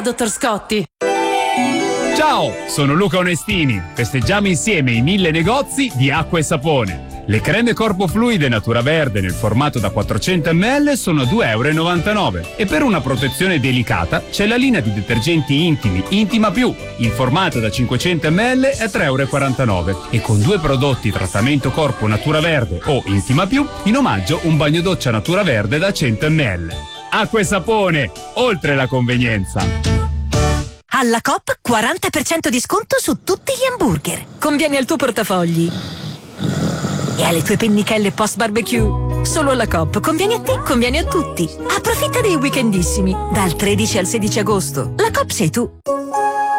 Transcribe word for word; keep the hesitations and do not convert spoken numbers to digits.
Buonasera, dottor Scotti. Ciao, sono Luca Onestini. Festeggiamo insieme i mille negozi di acqua e sapone. Le creme corpo fluide Natura Verde nel formato da quattrocento millilitri sono due e novantanove euro e per una protezione delicata c'è la linea di detergenti intimi Intima Più in formato da cinquecento millilitri è tre e quarantanove euro e con due prodotti trattamento corpo Natura Verde o Intima Più in omaggio un bagno doccia Natura Verde da cento millilitri. Acqua e sapone, oltre la convenienza. Alla Coop quaranta per cento di sconto su tutti gli hamburger. Conviene al tuo portafogli E alle tue pennichelle post barbecue. Solo alla Coop. Conviene a te, conviene a tutti. Approfitta dei weekendissimi. Dal tredici al sedici agosto. La Coop sei tu.